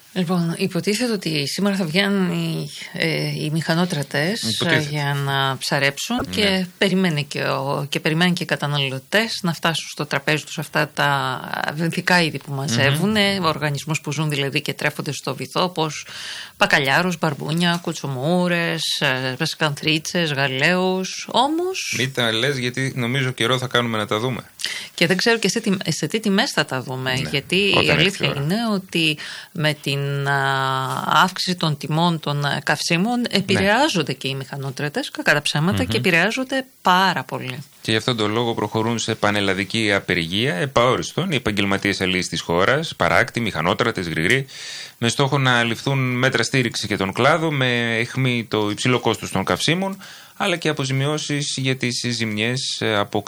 Λοιπόν, υποτίθεται ότι σήμερα θα βγαίνουν οι μηχανότρατες για να ψαρέψουν και περιμένουν και οι καταναλωτές να φτάσουν στο τραπέζι τους αυτά τα βενθικά είδη που μαζεύουν, οργανισμούς που ζουν δηλαδή και τρέφονται στο βυθό, όπως μπακαλιάρους, μπαρμπούνια, κουτσομούρες, σκανθρίτσες, γαλέους. Όμως. Μην τα λες, γιατί νομίζω καιρό θα κάνουμε να τα δούμε. Και δεν ξέρω και σε τι τιμές θα τα δούμε, γιατί η αλήθεια είναι ότι με την αύξηση των τιμών των καυσίμων επηρεάζονται και οι μηχανότρατες, κακά τα ψέματα, και επηρεάζονται πάρα πολύ. Και γι' αυτόν τον λόγο προχωρούν σε πανελλαδική απεργία επαόριστον οι επαγγελματίες αλληλείς της χώρας, παράκτη, μηχανότρατες, γρηγροί, με στόχο να ληφθούν μέτρα στήριξη για τον κλάδο, με αιχμή το υψηλό κόστος των καυσίμων, αλλά και αποζημιώσεις για τις ζημιές από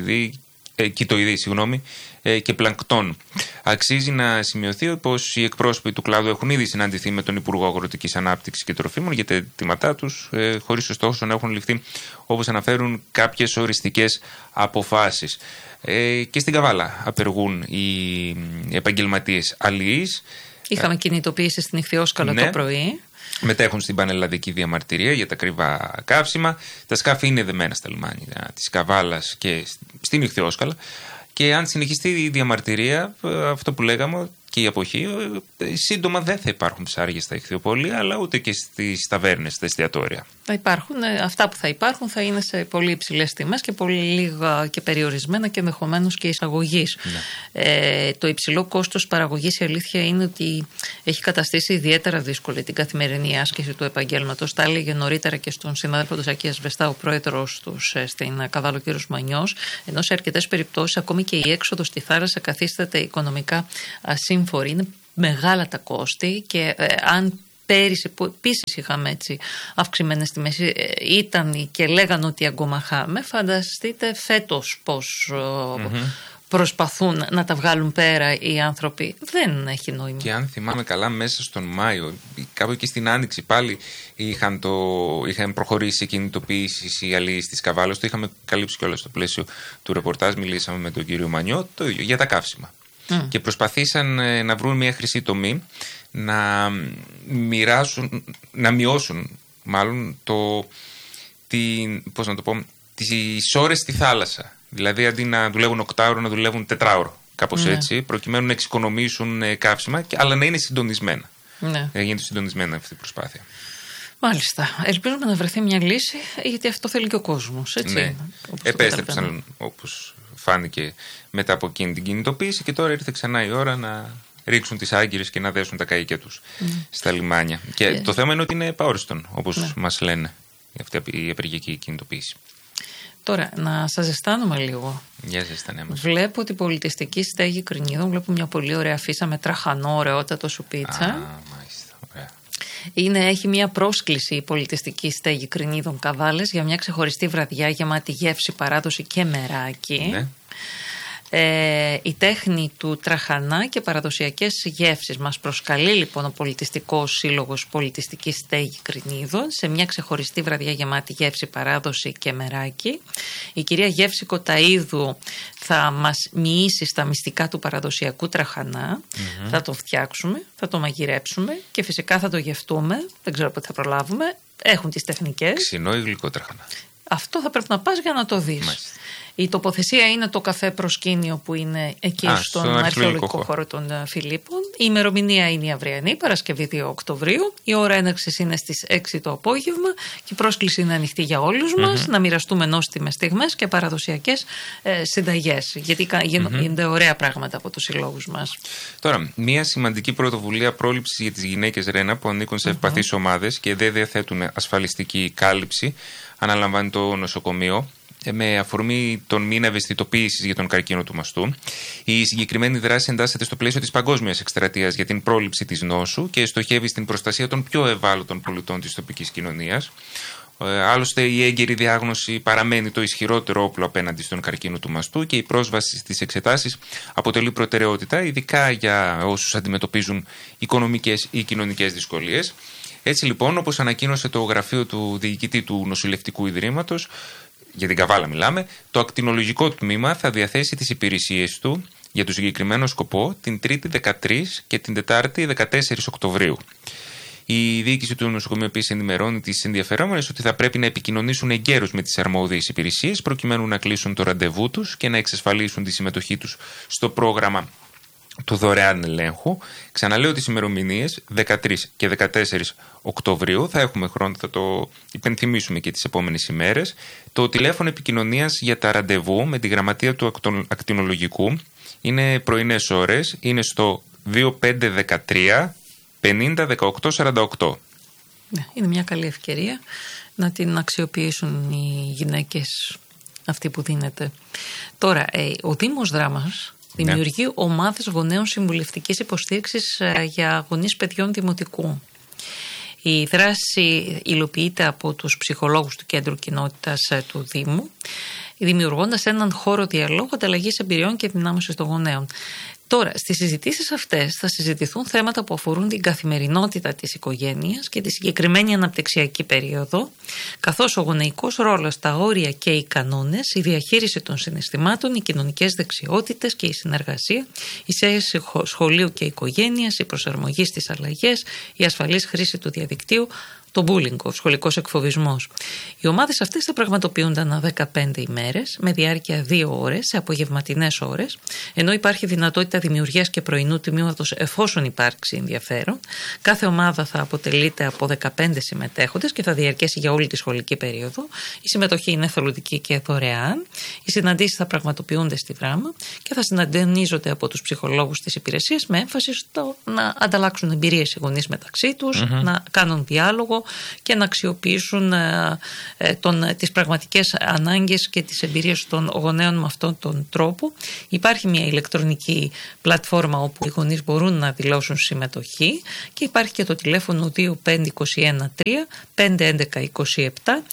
κοιτοειδή και πλανκτών. Αξίζει να σημειωθεί πως οι εκπρόσωποι του κλάδου έχουν ήδη συναντηθεί με τον Υπουργό Αγροτικής Ανάπτυξης και Τροφίμων για τα αιτήματά τους, χωρίς ωστόσο να έχουν ληφθεί, όπως αναφέρουν, κάποιες οριστικές αποφάσεις. Και στην Καβάλα απεργούν οι επαγγελματίες αλληλείς. Είχαμε κινητοποίηση στην Ιχθυόσκαλα το πρωί. Μετέχουν στην πανελλαδική διαμαρτυρία για τα ακριβά καύσιμα. Τα σκάφη είναι δεμένα στα λιμάνια της Καβάλας και στην Ιχθυόσκαλα. Και αν συνεχιστεί η διαμαρτυρία, αυτό που λέγαμε και η αποχή, σύντομα δεν θα υπάρχουν ψάρια στα ηχθειοπόλια, αλλά ούτε και στις ταβέρνες, στα εστιατόρια. Θα υπάρχουν, αυτά που θα υπάρχουν θα είναι σε πολύ υψηλές τιμές και πολύ λίγα και περιορισμένα και ενδεχομένως και εισαγωγής. Το υψηλό κόστος παραγωγής, η αλήθεια είναι ότι έχει καταστήσει ιδιαίτερα δύσκολη την καθημερινή άσκηση του επαγγέλματος. Τα έλεγε νωρίτερα και στον συνάδελφο του Σάκη Ασβεστά, ο πρόεδρος τους στην Καβάλα, ο κ. Μανιός, ενώ σε αρκετές περιπτώσεις ακόμη και η έξοδος στη θάλασσα καθίσταται οικονομικά ασύμφορη. Είναι μεγάλα τα κόστη και αν πέρυσι που επίσης είχαμε έτσι αυξημένες τιμές ήταν και λέγανε ότι αγκομαχάμε, φανταστείτε φέτος πως προσπαθούν να τα βγάλουν πέρα οι άνθρωποι. Δεν έχει νόημα. Και αν θυμάμαι καλά, μέσα στον Μάιο, κάπου εκεί στην Άνοιξη, πάλι είχαν προχωρήσει κινητοποίησεις οι αλληλείς της Καβάλας. Το είχαμε καλύψει κιόλας στο πλαίσιο του ρεπορτάζ. Μιλήσαμε με τον κύριο Μανιό, το ίδιο, για τα καύσιμα. Και προσπαθήσαν να βρουν μια χρυσή τομή, να μειώσουν μάλλον τις ώρες στη θάλασσα. Δηλαδή αντί να δουλεύουν 8ωρο να δουλεύουν 4ωρο. Κάπως έτσι, προκειμένου να εξοικονομήσουν καύσιμα, αλλά να είναι συντονισμένα. Να γίνεται συντονισμένα αυτή η προσπάθεια. Μάλιστα. Ελπίζουμε να βρεθεί μια λύση, γιατί αυτό θέλει και ο κόσμος. Έτσι, ναι. Επέστρεψαν, όπως φάνηκε, μετά από εκείνη την κινητοποίηση, και τώρα ήρθε ξανά η ώρα να ρίξουν τις άγκυρες και να δέσουν τα καΐκια τους στα λιμάνια. Και το θέμα είναι ότι είναι επαόριστον, όπως μας λένε, αυτή η απεργιακή κινητοποίηση. Τώρα, να σας ζεστάνουμε λίγο. Για ζεστανέ μας. Βλέπω την πολιτιστική στέγη Κρινίδων. Βλέπω μια πολύ ωραία φύσα με τραχανό, ωραιότατο σουπίτσα. Μάλιστα, ωραία. Έχει μια πρόσκληση η πολιτιστική στέγη Κρινίδων Καβάλες για μια ξεχωριστή βραδιά γεμάτη γεύση, παράδοση και μεράκι. Ναι. Η τέχνη του τραχανά και παραδοσιακές γεύσεις. Μας προσκαλεί λοιπόν ο Πολιτιστικός Σύλλογος Πολιτιστικής Στέγη Κρινίδων σε μια ξεχωριστή βραδιά γεμάτη γεύση, παράδοση και μεράκι. Η κυρία Γεύση Κοταΐδου θα μας μοιήσει στα μυστικά του παραδοσιακού τραχανά. Θα το φτιάξουμε, θα το μαγειρέψουμε και φυσικά θα το γευτούμε. Δεν ξέρω πότε θα προλάβουμε. Έχουν τις τεχνικές. Ξινό ή γλυκό τραχανά. Αυτό θα πρέπει να πας για να το δεις. Μάλιστα. Η τοποθεσία είναι το καφέ Προσκήνιο που είναι εκεί στον αρχαιολογικό χώρο των Φιλίππων. Η ημερομηνία είναι η αυριανή, Παρασκευή 2 Οκτωβρίου. Η ώρα έναρξης είναι στις 6 το απόγευμα και η πρόσκληση είναι ανοιχτή για όλους μας να μοιραστούμε νόστιμες στιγμές και παραδοσιακές συνταγές. Γιατί γίνονται ωραία πράγματα από τους συλλόγους μας. Τώρα, μια σημαντική πρωτοβουλία πρόληψης για τις γυναίκες Ρένα που ανήκουν σε ευπαθείς ομάδες και δεν διαθέτουν ασφαλιστική κάλυψη, αναλαμβάνει το νοσοκομείο με αφορμή τον μήνα ευαισθητοποίησης για τον καρκίνο του μαστού. Η συγκεκριμένη δράση εντάσσεται στο πλαίσιο της παγκόσμιας εκστρατείας για την πρόληψη της νόσου και στοχεύει στην προστασία των πιο ευάλωτων πολιτών της τοπικής κοινωνίας. Άλλωστε, η έγκαιρη διάγνωση παραμένει το ισχυρότερο όπλο απέναντι στον καρκίνο του μαστού και η πρόσβαση στις εξετάσεις αποτελεί προτεραιότητα, ειδικά για όσους αντιμετωπίζουν οικονομικές ή κοινωνικές δυσκολίες. Έτσι λοιπόν, όπως ανακοίνωσε το γραφείο του διοικητή του Νοσηλευτικού Ιδρύματος, για την Καβάλα μιλάμε, το ακτινολογικό τμήμα θα διαθέσει τις υπηρεσίες του για το συγκεκριμένο σκοπό την Τρίτη 13 και την Τετάρτη 14 Οκτωβρίου. Η διοίκηση του νοσοκομείου επίσης ενημερώνει τις ενδιαφερόμενες ότι θα πρέπει να επικοινωνήσουν εγκαίρως με τις αρμόδιες υπηρεσίες προκειμένου να κλείσουν το ραντεβού τους και να εξασφαλίσουν τη συμμετοχή τους στο πρόγραμμα του δωρεάν ελέγχου. Ξαναλέω τις ημερομηνίες 13 και 14 Οκτωβρίου. Θα έχουμε χρόνο, θα το υπενθυμίσουμε και τις επόμενες ημέρες. Το τηλέφωνο επικοινωνίας για τα ραντεβού με τη γραμματεία του ακτινολογικού είναι πρωινές ώρες. Είναι στο 2513 50 18 48. Ναι, είναι μια καλή ευκαιρία να την αξιοποιήσουν οι γυναίκες αυτή που δίνεται. Τώρα, ο Δήμος Δράμας δημιουργεί ομάδες γονέων συμβουλευτικής υποστήριξης για γονείς παιδιών δημοτικού. Η δράση υλοποιείται από τους ψυχολόγους του Κέντρου Κοινότητας του Δήμου, δημιουργώντας έναν χώρο διαλόγου, ανταλλαγής εμπειριών και δυνάμωσης των γονέων. Τώρα, στις συζητήσεις αυτές θα συζητηθούν θέματα που αφορούν την καθημερινότητα της οικογένειας και τη συγκεκριμένη αναπτυξιακή περίοδο, καθώς ο γονεϊκός ρόλος, τα όρια και οι κανόνες, η διαχείριση των συναισθημάτων, οι κοινωνικές δεξιότητες και η συνεργασία, η σχέση σχολείου και οικογένειας, η προσαρμογή στις αλλαγές, η ασφαλής χρήση του διαδικτύου, το bullying, ο σχολικός εκφοβισμός. Οι ομάδες αυτές θα πραγματοποιούνται ανά 15 ημέρες με διάρκεια 2 ώρες σε απογευματινές ώρες, ενώ υπάρχει δυνατότητα δημιουργίας και πρωινού τμήματος εφόσον υπάρξει ενδιαφέρον. Κάθε ομάδα θα αποτελείται από 15 συμμετέχοντες και θα διαρκέσει για όλη τη σχολική περίοδο. Η συμμετοχή είναι εθελοντική και δωρεάν. Οι συναντήσεις θα πραγματοποιούνται στη Δράμα και θα συντονίζονται από τους ψυχολόγους της υπηρεσίας με έμφαση στο να ανταλλάξουν εμπειρίες οι γονείς μεταξύ τους, να κάνουν διάλογο και να αξιοποιήσουν τις πραγματικές ανάγκες και τις εμπειρίες των γονέων με αυτόν τον τρόπο. Υπάρχει μια ηλεκτρονική πλατφόρμα όπου οι γονείς μπορούν να δηλώσουν συμμετοχή και υπάρχει και το τηλέφωνο 25213 511 27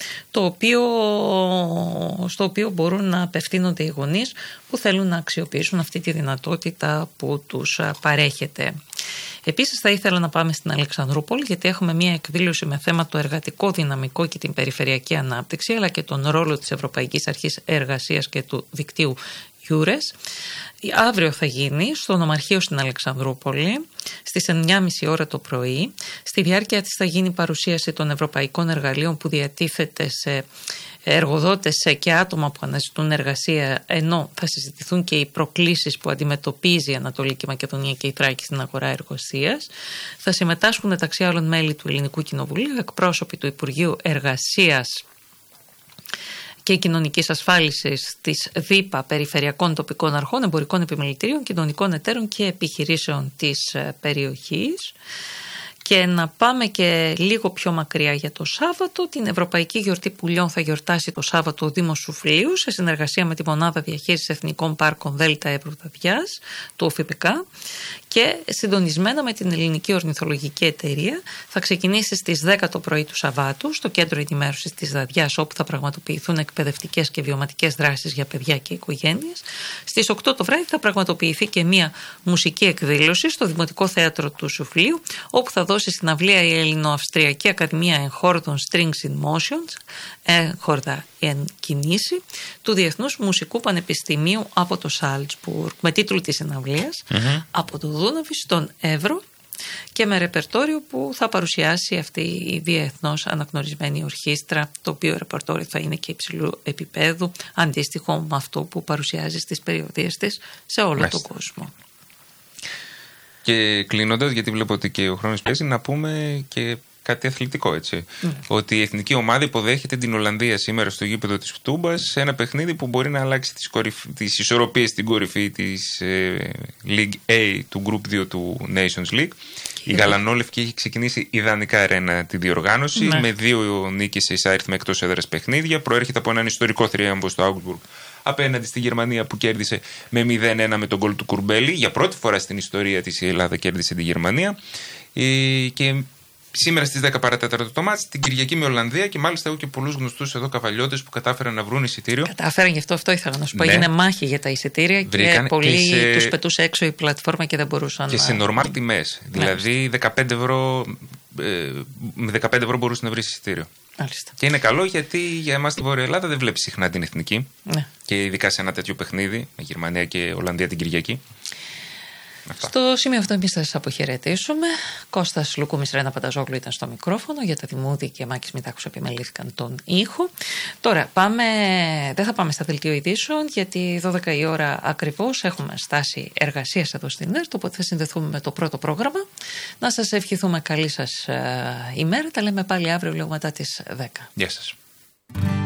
στο οποίο μπορούν να απευθύνονται οι γονείς που θέλουν να αξιοποιήσουν αυτή τη δυνατότητα που τους παρέχεται. Επίσης θα ήθελα να πάμε στην Αλεξανδρούπολη, γιατί έχουμε μια εκδήλωση με θέμα το εργατικό δυναμικό και την περιφερειακή ανάπτυξη, αλλά και τον ρόλο της Ευρωπαϊκής Αρχής Εργασίας και του δικτύου EURES. Αύριο θα γίνει στο Νομαρχείο στην Αλεξανδρούπολη στις 9.30 ώρα το πρωί. Στη διάρκεια της θα γίνει παρουσίαση των ευρωπαϊκών εργαλείων που διατίθεται σε εργοδότες και άτομα που αναζητούν εργασία, ενώ θα συζητηθούν και οι προκλήσεις που αντιμετωπίζει η Ανατολική Μακεδονία και η Θράκη στην αγορά εργασίας. Θα συμμετάσχουν μεταξύ άλλων μέλη του Ελληνικού Κοινοβουλίου, εκπρόσωποι του Υπουργείου Εργασίας και κοινωνικής ασφάλισης της ΔΥΠΑ, περιφερειακών τοπικών αρχών, εμπορικών επιμελητηρίων, κοινωνικών εταίρων και επιχειρήσεων της περιοχής. Και να πάμε και λίγο πιο μακριά για το Σάββατο. Την Ευρωπαϊκή Γιορτή Πουλιών θα γιορτάσει το Σάββατο ο Δήμος Σουφλίου σε συνεργασία με τη Μονάδα Διαχείρισης Εθνικών Πάρκων Δέλτα Εύρου Δαδιάς, του ΟΦΠΚ, και συντονισμένα με την Ελληνική Ορνηθολογική Εταιρεία θα ξεκινήσει στις 10 το πρωί του Σαββάτου στο Κέντρο Ενημέρωσης της Δαδιάς, όπου θα πραγματοποιηθούν εκπαιδευτικές και βιωματικές δράσεις για παιδιά και οικογένειες. Στις 8 το βράδυ θα πραγματοποιηθεί και μια μουσική εκδήλωση στο Δημοτικό Θέατρο του Σουφλίου, όπου θα δώσει συναυλία η Ελληνοαυστριακή Ακαδημία Εγχόρδων Strings in Motions, έγχορδα εν κινήσει, του Διεθνούς Μουσικού Πανεπιστημίου από το Σάλτσμπουργκ, με τίτλο της συναυλίας από το Δούναβι στον Εύρο, και με ρεπερτόριο που θα παρουσιάσει αυτή η διεθνώς αναγνωρισμένη ορχήστρα, το οποίο ρεπερτόριο θα είναι και υψηλού επίπεδου, αντίστοιχο με αυτό που παρουσιάζει στις περιοδίες της σε όλο τον κόσμο. Και κλείνοντας, γιατί βλέπω ότι και ο χρόνος πιέζει, να πούμε και κάτι αθλητικό, έτσι. Ότι η εθνική ομάδα υποδέχεται την Ολλανδία σήμερα στο γήπεδο της Τούμπας σε ένα παιχνίδι που μπορεί να αλλάξει τις ισορροπίες στην κορυφή της League A του Group 2 του Nations League. Η Γαλανόλευκη έχει ξεκινήσει ιδανικά ρένα τη διοργάνωση, με 2 νίκες σε εισάριθμα εκτός έδρας παιχνίδια. Προέρχεται από έναν ιστορικό θρίαμβο στο Augsburg απέναντι στη Γερμανία, που κέρδισε με 0-1 με τον γκολ του Κουρμπέλη. Για πρώτη φορά στην ιστορία της η Ελλάδα κέρδισε τη Γερμανία. Και σήμερα στις 10 παρατέταρτο το μάτς, την Κυριακή με Ολλανδία, και μάλιστα έχω και πολλούς γνωστούς εδώ καβαλιώτες που κατάφεραν να βρουν εισιτήριο. Κατάφεραν, γι' αυτό ήθελα να σου πω. Έγινε μάχη για τα εισιτήρια και πολλοί τους πετούσε έξω η πλατφόρμα και δεν μπορούσαν. Και σε νορμάλ τιμές. Δηλαδή 15 ευρώ, με 15 ευρώ μπορούσε να βρει εισιτήριο. Μάλιστα. Και είναι καλό γιατί για εμάς στη Βόρεια Ελλάδα δεν βλέπει συχνά την εθνική. Ναι. Και ειδικά σε ένα τέτοιο παιχνίδι με Γερμανία και Ολλανδία την Κυριακή. Στο σημείο αυτό εμείς θα σας αποχαιρετήσουμε. Κώστας Λουκούμης, Ρένα Πανταζόγλου ήταν στο μικρόφωνο, για τα Δημούδη και Μάκης Μητάκους επιμελήθηκαν τον ήχο. Τώρα δεν θα πάμε στα δελτίο ειδήσεων, γιατί 12 η ώρα ακριβώς έχουμε στάση εργασίας εδώ στην ΕΡΤ, οπότε θα συνδεθούμε με το πρώτο πρόγραμμα. Να σας ευχηθούμε καλή σας ημέρα. Τα λέμε πάλι αύριο λίγο μετά τις 10. Γεια σας.